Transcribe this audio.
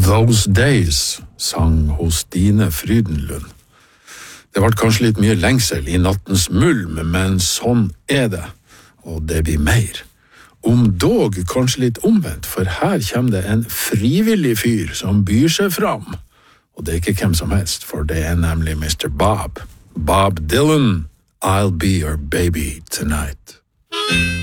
Those Days sang hos Stine Frydenlund. Det ble kanskje litt mye lengsel i nattens mulm, men sånn er det, og det blir mer. Om dog kanskje litt omvendt, for her kommer det en frivillig fyr som byr seg fram. Og det er ikke hvem som helst, for det er nemlig Mr. Bob. Bob Dylan, I'll be your baby tonight.